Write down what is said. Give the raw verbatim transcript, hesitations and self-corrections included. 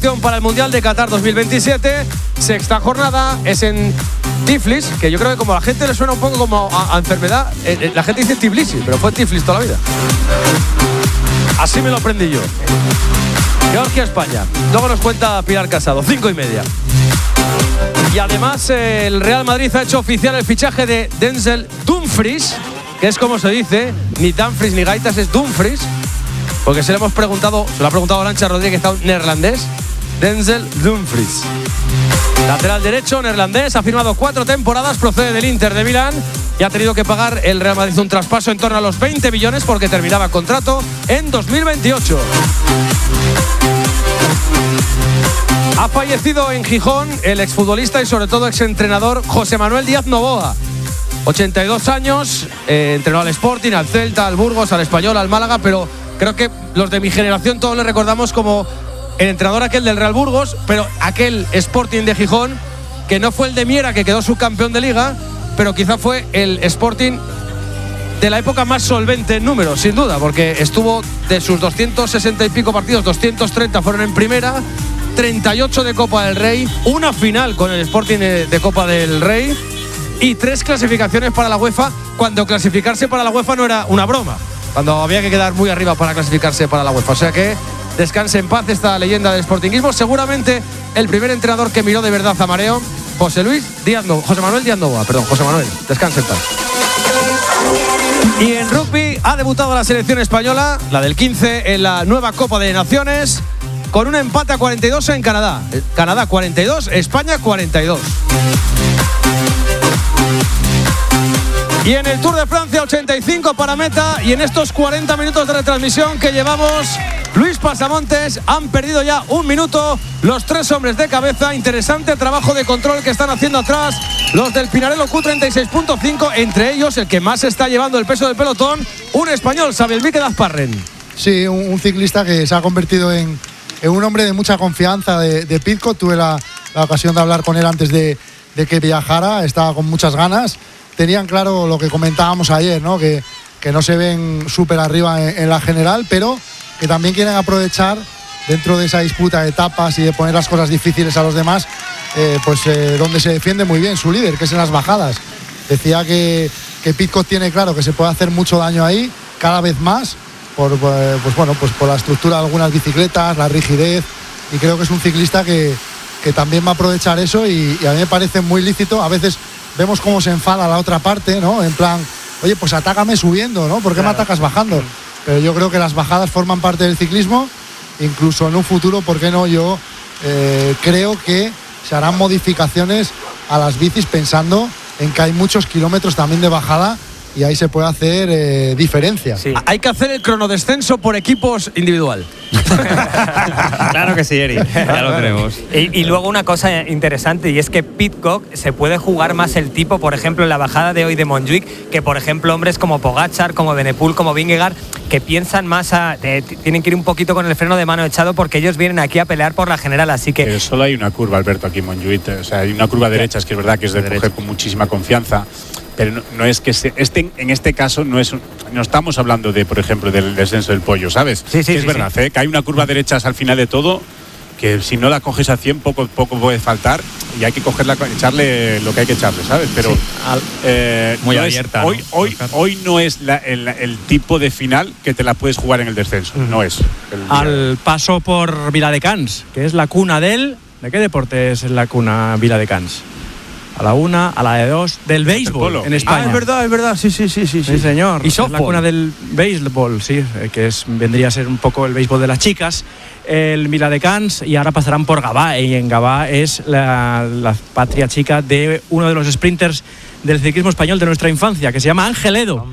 clasificación para el Mundial de Qatar dos mil veintisiete. Sexta jornada, es en Tiflis, que yo creo que como a la gente le suena un poco como a, a enfermedad, eh, eh, la gente dice Tbilisi, pero fue Tiflis toda la vida. Así me lo aprendí yo. Georgia, España. Luego nos cuenta Pilar Casado, cinco y media. Y además eh, el Real Madrid ha hecho oficial el fichaje de Denzel Dumfries, que es como se dice, ni Dumfries ni Gaitas, es Dumfries, porque se lo hemos preguntado, se lo ha preguntado Arantxa Rodríguez a un neerlandés. Denzel Dumfries, lateral derecho neerlandés, ha firmado cuatro temporadas, procede del Inter de Milán y ha tenido que pagar el Real Madrid un traspaso en torno a los veinte millones porque terminaba contrato en dos mil veintiocho. Ha fallecido en Gijón el exfutbolista y sobre todo exentrenador José Manuel Díaz Novoa. ochenta y dos años, eh, entrenó al Sporting, al Celta, al Burgos, al Español, al Málaga, pero creo que los de mi generación todos le recordamos como el entrenador aquel del Real Burgos, pero aquel Sporting de Gijón, que no fue el de Miera, que quedó subcampeón de Liga, pero quizá fue el Sporting de la época más solvente en números, sin duda, porque estuvo de sus doscientos sesenta y pico partidos, doscientos treinta fueron en primera, treinta y ocho de Copa del Rey, una final con el Sporting de, de Copa del Rey y tres clasificaciones para la UEFA, cuando clasificarse para la UEFA no era una broma, cuando había que quedar muy arriba para clasificarse para la UEFA. O sea que descanse en paz esta leyenda del sportinguismo, seguramente el primer entrenador que miró de verdad a mareo, José Luis Díaz Novoa, José Manuel Díaz Novoa, perdón, José Manuel, descanse en paz. Y en rugby ha debutado la selección española, la del quince, en la nueva Copa de Naciones, con un empate a cuarenta y dos en Canadá. Canadá cuarenta y dos, España cuarenta y dos. Y en el Tour de Francia ochenta y cinco para meta, y en estos cuarenta minutos de retransmisión que llevamos, Luis Pasamontes, han perdido ya un minuto los tres hombres de cabeza. Interesante trabajo de control que están haciendo atrás los del Pinarello Q treinta y seis punto cinco, entre ellos el que más está llevando el peso del pelotón, un español, Xavier Miquel Azparren. Sí, un, un ciclista que se ha convertido en, en un hombre de mucha confianza de, de Pidcock. Tuve la, la ocasión de hablar con él antes de, de que viajara, estaba con muchas ganas. Tenían claro lo que comentábamos ayer, ¿no? Que, que no se ven súper arriba en, en la general, pero que también quieren aprovechar dentro de esa disputa de etapas y de poner las cosas difíciles a los demás, eh, pues eh, donde se defiende muy bien su líder, que es en las bajadas. Decía que, que Pidcock tiene claro que se puede hacer mucho daño ahí, cada vez más, por, pues, bueno, pues por la estructura de algunas bicicletas, la rigidez, y creo que es un ciclista que, que también va a aprovechar eso y, y a mí me parece muy lícito. A veces vemos cómo se enfada la otra parte, ¿no? En plan, oye, pues atácame subiendo, ¿no? ¿Por qué claro. me atacas bajando? Pero yo creo que las bajadas forman parte del ciclismo, incluso en un futuro, ¿por qué no? Yo eh, creo que se harán modificaciones a las bicis pensando en que hay muchos kilómetros también de bajada y ahí se puede hacer eh, diferencia. Sí. Hay que hacer el cronodescenso por equipos individual. Claro que sí, Eri, ya lo tenemos. Y, y luego una cosa interesante, y es que Pidcock se puede jugar más el tipo, por ejemplo, en la bajada de hoy de Montjuic, que por ejemplo hombres como Pogačar, como Benepul, como Vingegaard, que piensan más a, eh, tienen que ir un poquito con el freno de mano echado porque ellos vienen aquí a pelear por la general, así que... Pero solo hay una curva, Alberto, aquí en Montjuic, o sea, hay una curva derecha, es que es verdad que es de, de coger con muchísima confianza, pero no, no es que se, este, en este caso no es no estamos hablando de, por ejemplo, del descenso del pollo, ¿sabes? Sí, sí, que es sí, verdad, sí. ¿eh? Que hay una curva derecha al final de todo, que si no la coges a cien, poco poco puede faltar y hay que cogerla, echarle lo que hay que echarle, ¿sabes? Pero sí, al, eh, muy no abierta. Es, ¿no? Hoy, hoy, hoy no es la, el, el tipo de final que te la puedes jugar en el descenso, mm. no es. El, al paso por Viladecans, que es la cuna del... ¿De qué deporte es la cuna Viladecans? A la una, a la de dos, del béisbol en España. Ah, es verdad, es verdad, sí, sí, sí, sí. Sí, señor. Y es la cuna del béisbol, sí, que es, vendría a ser un poco el béisbol de las chicas. El Viladecans, y ahora pasarán por Gavà, y en Gavà es la, la patria chica de uno de los sprinters del ciclismo español de nuestra infancia, que se llama Ángel Edo.